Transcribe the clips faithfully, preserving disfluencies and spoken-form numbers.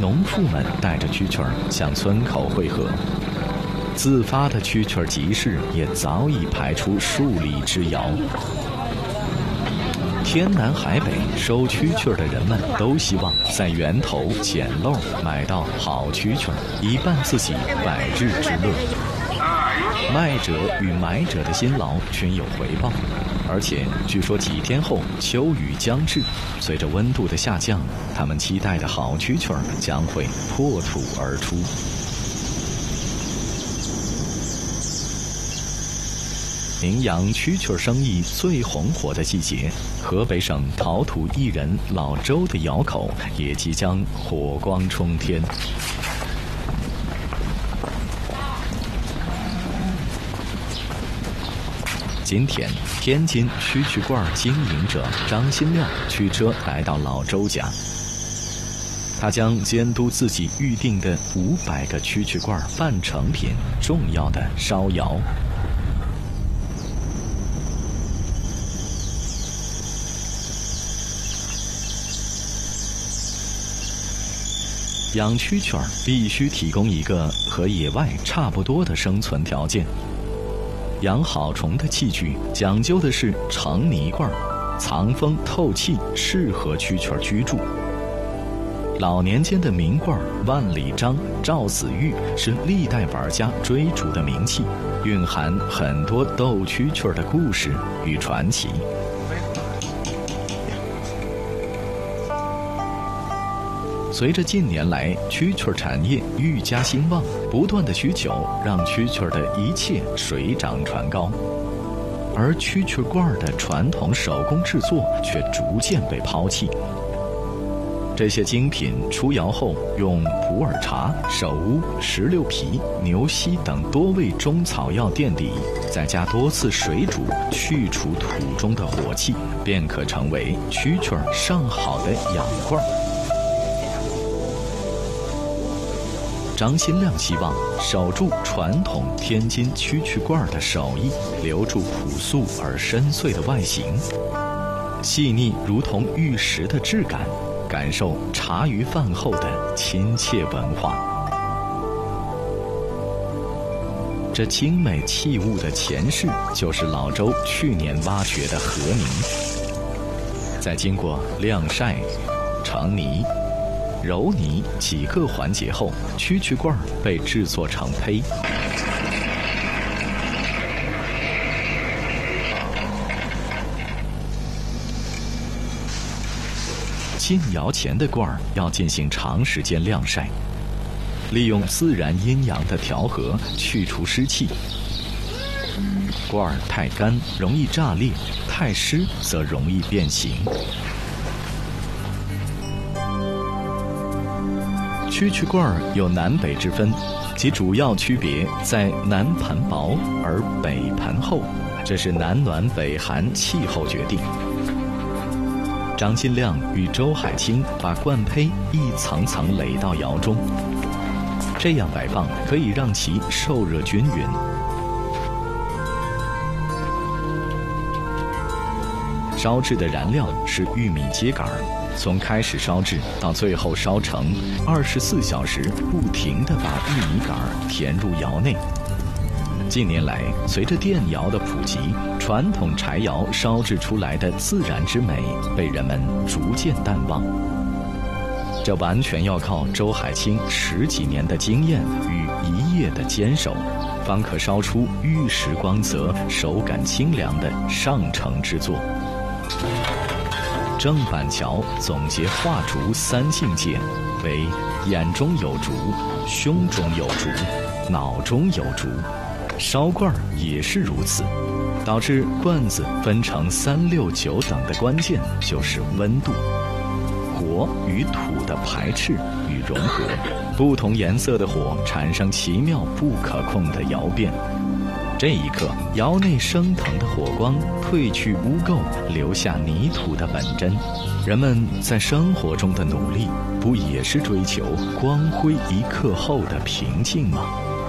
农妇们带着蛐蛐儿向村口汇合。自发的蛐蛐儿集市也早已排出数里之遥。天南海北收蛐蛐儿的人们都希望在源头捡漏买到好蛐蛐儿，以伴自己百日之乐。卖者与买者的辛劳均有回报，而且据说几天后秋雨将至，随着温度的下降，他们期待的好蛐蛐儿将会破土而出。名扬蛐蛐生意最红火的季节，河北省陶土艺人老周的窑口也即将火光冲天。今天，天津蛐蛐罐经营者张新亮驱车来到老周家，他将监督自己预定的五百个蛐蛐罐半成品重要的烧窑。养蛐蛐儿必须提供一个和野外差不多的生存条件。养好虫的器具讲究的是成泥罐，藏风透气，适合蛐蛐儿居住。老年间的名罐万里章、赵子玉是历代玩家追逐的名器，蕴含很多斗蛐蛐儿的故事与传奇。随着近年来蛐蛐产业愈加兴旺，不断的需求让蛐蛐的一切水涨船高，而蛐蛐罐的传统手工制作却逐渐被抛弃。这些精品出窑后，用普洱茶、首乌、石榴皮、牛膝等多味中草药垫底，再加多次水煮，去除土中的火气，便可成为蛐蛐上好的养罐。张新亮希望守住传统天津蛐蛐罐的手艺，留住朴素而深邃的外形，细腻如同玉石的质感，感受茶余饭后的亲切文化。这精美器物的前世就是老周去年挖掘的河泥，在经过晾晒、成泥、揉泥几个环节后，蛐蛐罐被制作成胚。进窑前的罐要进行长时间晾晒，利用自然阴阳的调和，去除湿气。罐太干容易炸裂，太湿则容易变形。蛐蛐罐有南北之分，其主要区别在南盘薄而北盘厚，这是南暖北寒气候决定。张新亮与周海清把罐胚一层层垒到窑中，这样摆放可以让其受热均匀。烧制的燃料是玉米秸秆，从开始烧制到最后烧成，二十四小时不停地把玉米秆填入窑内。近年来，随着电窑的普及，传统柴窑烧制出来的自然之美被人们逐渐淡忘。这完全要靠周海清十几年的经验与一夜的坚守，方可烧出玉石光泽、手感清凉的上乘之作。郑板桥总结画竹三境界为眼中有竹，胸中有竹，脑中有竹。烧罐也是如此，导致罐子分成三六九等的关键就是温度。火与土的排斥与融合，不同颜色的火产生奇妙不可控的窑变。这一刻，窑内升腾的火光褪去污垢，留下泥土的本真。人们在生活中的努力，不也是追求光辉一刻后的平静吗？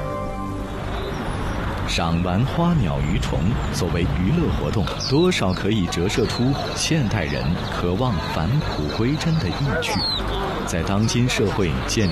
赏玩花鸟鱼虫作为娱乐活动，多少可以折射出现代人渴望返璞归真的意趣。在当今社会渐